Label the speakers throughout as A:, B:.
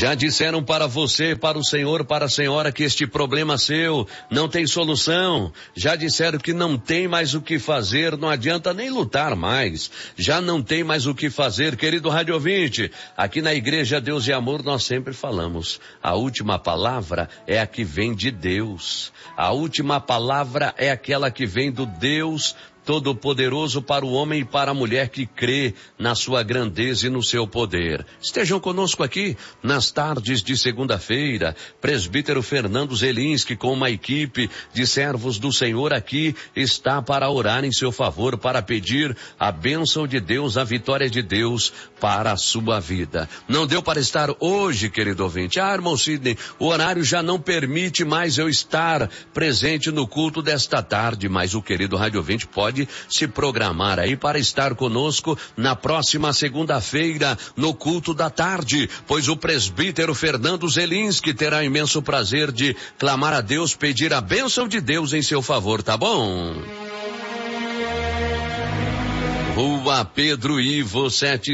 A: Já disseram para você, para o senhor, para a senhora que este problema seu não tem solução. Já disseram que não tem mais o que fazer, não adianta nem lutar mais. Já não tem mais o que fazer, querido rádio ouvinte. Aqui na Igreja Deus e Amor nós sempre falamos, a última palavra é a que vem de Deus. A última palavra é aquela que vem do Deus Todo-Poderoso para o homem e para a mulher que crê na sua grandeza e no seu poder. Estejam conosco aqui nas tardes de segunda-feira. Presbítero Fernando Zelinski, com uma equipe de servos do Senhor aqui, está para orar em seu favor, para pedir a bênção de Deus, a vitória de Deus para a sua vida. Não deu para estar hoje, querido ouvinte. Irmão Sidney, o horário já não permite mais eu estar presente no culto desta tarde, mas o querido rádio ouvinte pode se programar aí para estar conosco na próxima segunda-feira no culto da tarde, pois o presbítero Fernando Zelinski terá imenso prazer de clamar a Deus, pedir a bênção de Deus em seu favor, tá bom? Rua Pedro Ivo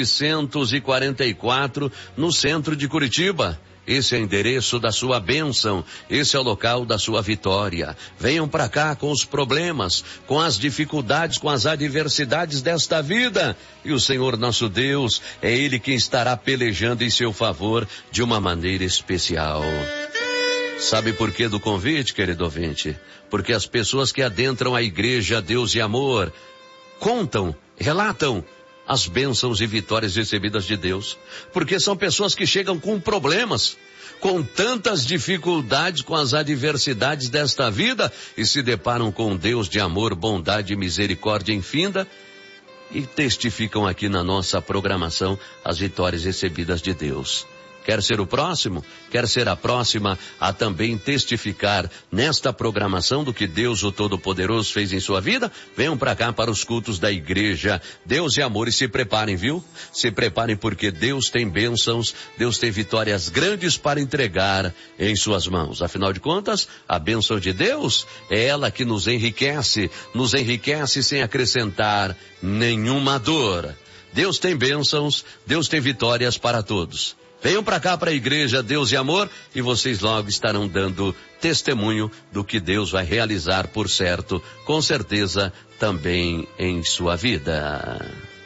A: 744, no centro de Curitiba. Esse é o endereço da sua bênção, esse é o local da sua vitória. Venham para cá com os problemas, com as dificuldades, com as adversidades desta vida. E o Senhor nosso Deus, é Ele quem estará pelejando em seu favor de uma maneira especial. Sabe por que do convite, querido ouvinte? Porque as pessoas que adentram a Igreja Deus e Amor contam, relatam as bênçãos e vitórias recebidas de Deus, porque são pessoas que chegam com problemas, com tantas dificuldades, com as adversidades desta vida, e se deparam com Deus de amor, bondade e misericórdia infinda, e testificam aqui na nossa programação as vitórias recebidas de Deus. Quer ser o próximo? Quer ser a próxima a também testificar nesta programação do que Deus, o Todo-Poderoso, fez em sua vida? Venham para cá para os cultos da Igreja Deus e Amor e se preparem, viu? Se preparem porque Deus tem bênçãos, Deus tem vitórias grandes para entregar em suas mãos. Afinal de contas, a bênção de Deus é ela que nos enriquece sem acrescentar nenhuma dor. Deus tem bênçãos, Deus tem vitórias para todos. Venham para cá para a Igreja Deus e Amor e vocês logo estarão dando testemunho do que Deus vai realizar, por certo, com certeza também em sua vida.